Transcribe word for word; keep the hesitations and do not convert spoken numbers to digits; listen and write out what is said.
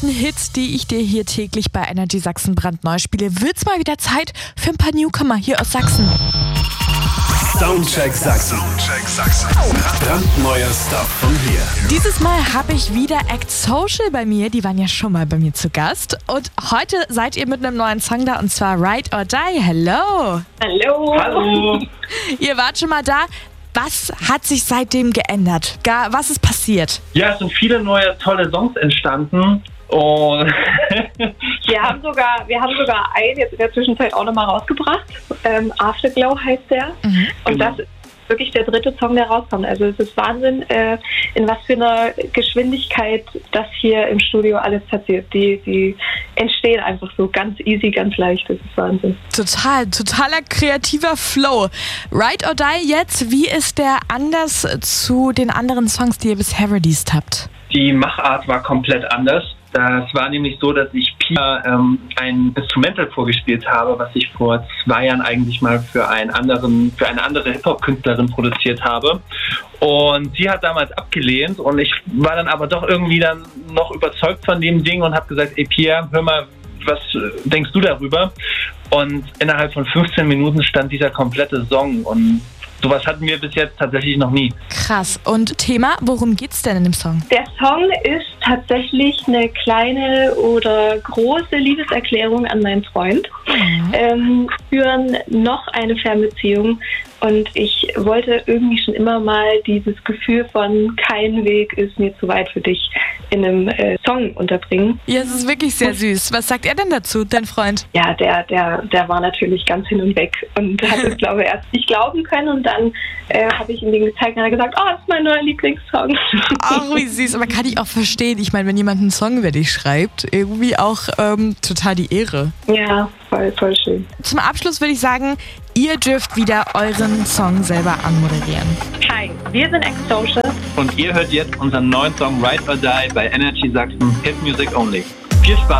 ganzen Hits, die ich dir hier täglich bei Energy Sachsen brandneu spiele, wird's mal wieder Zeit für ein paar Newcomer hier aus Sachsen. Soundcheck Sachsen. Soundcheck Sachsen. Brandneuer Stuff von hier. Dieses Mal habe ich wieder Act Social bei mir. Die waren ja schon mal bei mir zu Gast. Und heute seid ihr mit einem neuen Song da, und zwar Ride or Die. Hello. Hallo. Hallo. Ihr wart schon mal da. Was hat sich seitdem geändert? Gar, was ist passiert? Ja, es sind viele neue tolle Songs entstanden. Und wir haben sogar, wir haben sogar einen jetzt in der Zwischenzeit auch nochmal rausgebracht. Ähm, Afterglow heißt der. Mhm. Und genau. Das ist wirklich der dritte Song, der rauskommt. Also es ist Wahnsinn, äh, in was für einer Geschwindigkeit das hier im Studio alles passiert. Die, die entstehen einfach so ganz easy, ganz leicht. Das ist Wahnsinn. Total, totaler kreativer Flow. Ride or Die jetzt, wie ist der anders zu den anderen Songs, die ihr bisher released habt? Die Machart war komplett anders. Das war nämlich so, dass ich Pia ähm, ein Instrumental vorgespielt habe, was ich vor zwei Jahren eigentlich mal für einen anderen, für eine andere Hip-Hop-Künstlerin produziert habe. Und sie hat damals abgelehnt und ich war dann aber doch irgendwie dann noch überzeugt von dem Ding und habe gesagt, ey Pia, hör mal, was denkst du darüber? Und innerhalb von fünfzehn Minuten stand dieser komplette Song, und sowas hatten wir bis jetzt tatsächlich noch nie. Krass. Und Thema, worum geht's denn in dem Song? Der Song ist tatsächlich eine kleine oder große Liebeserklärung an meinen Freund. Mhm. Ähm, führen noch eine Fernbeziehung, und ich wollte irgendwie schon immer mal dieses Gefühl von kein Weg ist mir zu weit für dich in einem äh, Song unterbringen. Ja, es ist wirklich sehr süß. Was sagt er denn dazu, dein Freund? Ja, der, der, der war natürlich ganz hin und weg und hat es, glaube ich, erst nicht glauben können, und dann äh, habe ich ihm den gezeigt und er hat gesagt, oh, das ist mein neuer Lieblingssong. Ach, wie süß. Aber kann ich auch verstehen. Ich meine, wenn jemand einen Song über dich schreibt, irgendwie auch ähm, total die Ehre. Ja, voll, voll schön. Zum Abschluss würde ich sagen, ihr dürft wieder euren Song selber anmoderieren. Hi, wir sind Act Social. Und ihr hört jetzt unseren neuen Song Ride or Die bei Energy Sachsen, Hit Music Only. Viel Spaß!